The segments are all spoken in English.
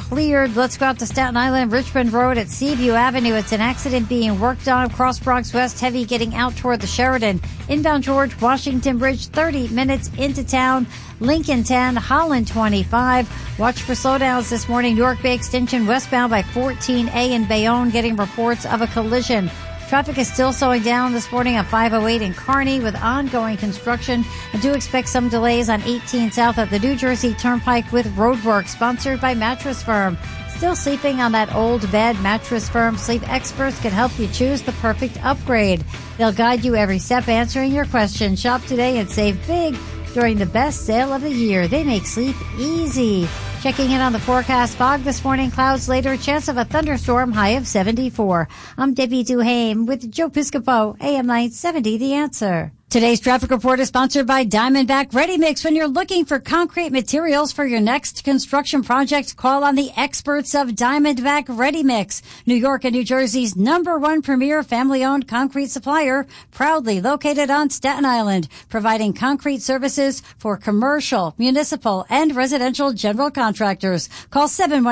cleared. Let's go out to Staten Island, Richmond Road at Seaview Avenue. It's an accident being worked on across Bronx West. Heavy getting out toward the Sheridan. Inbound George Washington Bridge, 30 minutes into town. Lincoln 10, Holland 25. Watch for slowdowns this morning. York Bay Extension westbound by 14A in Bayonne, getting reports of a collision. Traffic is still slowing down this morning on 508 in Kearney with ongoing construction. I do expect some delays on 18 South at the New Jersey Turnpike with roadwork, sponsored by Mattress Firm. Still sleeping on that old bed? Mattress Firm sleep experts can help you choose the perfect upgrade. They'll guide you every step, answering your questions. Shop today and save big during the best sale of the year. They make sleep easy. Checking in on the forecast. Fog this morning, clouds later, chance of a thunderstorm, high of 74. I'm Debbie Duhame with Joe Piscopo, AM 970, The Answer. Today's traffic report is sponsored by Diamondback Ready Mix. When you're looking for concrete materials for your next construction project, call on the experts of Diamondback Ready Mix. New York and New Jersey's #1 premier family-owned concrete supplier, proudly located on Staten Island, providing concrete services for commercial, municipal, and residential general contractors. Call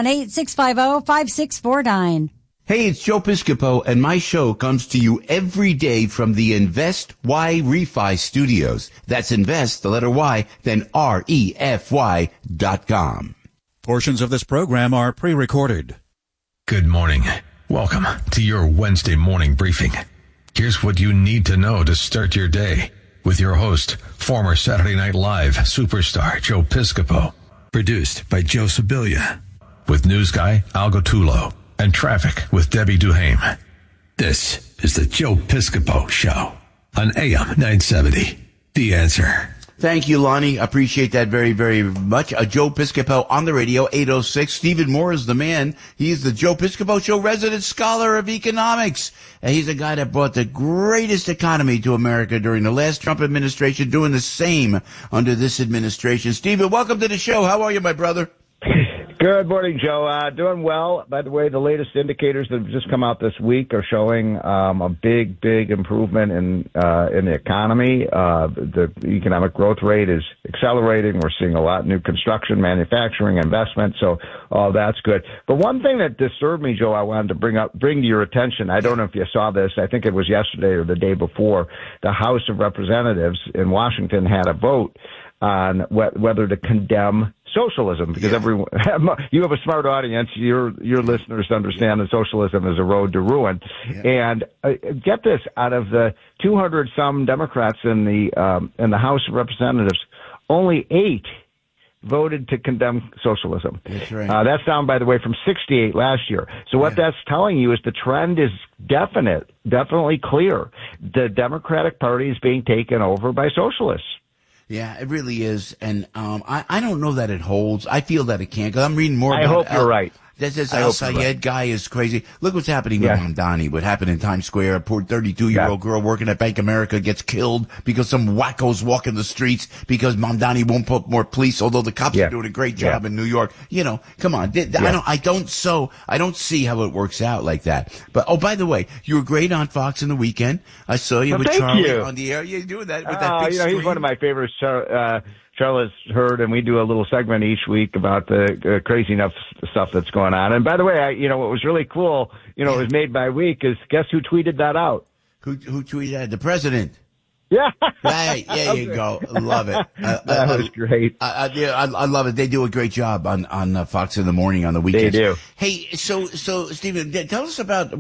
718-650-5649. Hey, it's Joe Piscopo, and my show comes to you every day from the Invest Y Refi Studios. That's Invest, the letter Y, then REFY.com. Portions of this program are pre-recorded. Good morning. Welcome to your Wednesday morning briefing. Here's what you need to know to start your day with your host, former Saturday Night Live superstar Joe Piscopo. Produced by Joe Sibilia. With news guy Al Gottulo. And traffic with Debbie Duhame. This is the Joe Piscopo Show on AM 970. The Answer. Thank you, Lonnie. Appreciate that very, very much. Joe Piscopo on the radio, 806. Stephen Moore is the man. He's the Joe Piscopo Show resident scholar of economics. And he's a guy that brought the greatest economy to America during the last Trump administration, doing the same under this administration. Stephen, welcome to the show. How are you, my brother? Good morning, Joe. Doing well. By the way, the latest indicators that have just come out this week are showing a big improvement in the economy. The economic growth rate is accelerating. We're seeing a lot of new construction, manufacturing, investment. So all that's good. But one thing that disturbed me, Joe, I wanted to bring to your attention. I don't know if you saw this. I think it was yesterday or the day before. The House of Representatives in Washington had a vote on whether to condemn socialism, because everyone, you have a smart audience. Your listeners understand that socialism is a road to ruin. Yeah. And get this: out of the 200 some Democrats in the House of Representatives, only 8 voted to condemn socialism. That's right. That's down, by the way, from 68 last year. So what that's telling you is the trend is definitely clear. The Democratic Party is being taken over by socialists. Yeah, it really is. And I don't know that it holds. I feel that it can't, because I'm reading more about I hope you're right. This Al Sayed guy is crazy. Look what's happening with Mamdani. What happened in Times Square? A poor 32-year-old girl working at Bank of America gets killed because some wackos walk in the streets because Mamdani won't put more police, although the cops are doing a great job in New York. You know, come on. I don't see how it works out like that. But, oh, by the way, you were great on Fox in the weekend. I saw you with Charlie on the air. You're doing that with that big screen. He's one of my favorites. Charlotte's heard, and we do a little segment each week about the crazy enough stuff that's going on. And by the way, what was really cool, it was made by week, is guess who tweeted that out? Who tweeted that? The president. Yeah. Right. There you go. Love it. That was great. I love it. They do a great job on Fox in the morning on the weekends. They do. Hey, so Stephen, tell us about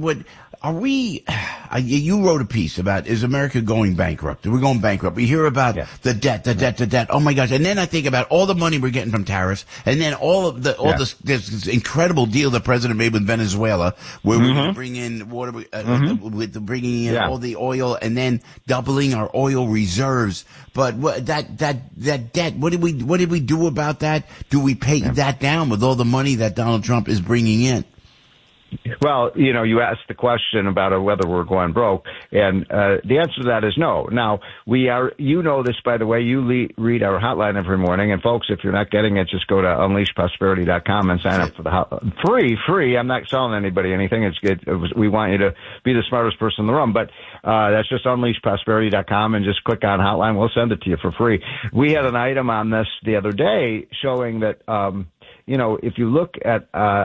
you wrote a piece about, is America going bankrupt? We're going bankrupt. We hear about the debt. Oh my gosh. And then I think about all the money we're getting from tariffs, and then this incredible deal the president made with Venezuela, where we're going to bring in bringing in all the oil and then doubling our oil reserves. But that debt, what did we do about that? Do we pay that down with all the money that Donald Trump is bringing in? Well, you asked the question about whether we're going broke, and the answer to that is no. Now, we are, this, by the way, you read our hotline every morning, and folks, if you're not getting it, just go to unleashprosperity.com and sign up for the free. I'm not selling anybody anything. We want you to be the smartest person in the room, but that's just unleashprosperity.com, and just click on hotline. We'll send it to you for free. We had an item on this the other day showing that, if you look at